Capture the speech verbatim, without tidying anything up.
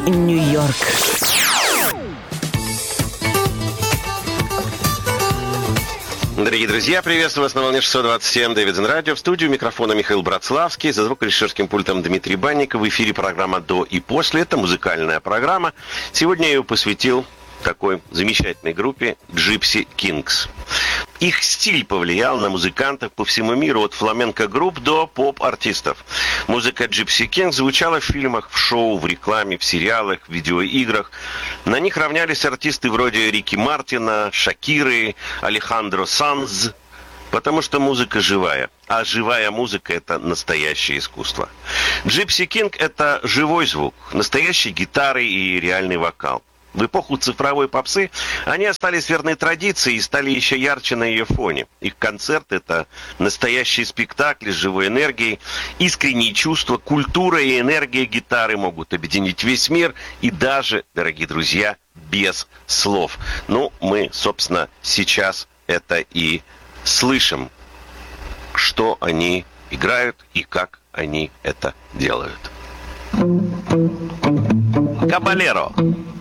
Нью-Йорк. Дорогие друзья, приветствую вас на волне шестьсот двадцать семь Дэвидсон Радио. В студию микрофона Михаил Братславский, за звукорежиссерским пультом Дмитрий Банников. В эфире программа «До и после». Это музыкальная программа. Сегодня я ее посвятил такой замечательной группе Gypsy Kings. Их стиль повлиял на музыкантов по всему миру, от фламенко-групп до поп-артистов. Музыка Gypsy Kings звучала в фильмах, в шоу, в рекламе, в сериалах, в видеоиграх. На них равнялись артисты вроде Рики Мартина, Шакиры, Алехандро Санз, потому что музыка живая. А живая музыка – это настоящее искусство. Gypsy King – это живой звук, настоящие гитары и реальный вокал. В эпоху цифровой попсы они остались верны традиции и стали еще ярче на ее фоне. Их концерт – это настоящий спектакль с живой энергией, искренние чувства, культура и энергия гитары могут объединить весь мир и даже, дорогие друзья, без слов. Ну, мы, собственно, сейчас это и слышим, что они играют и как они это делают. Кабалеро.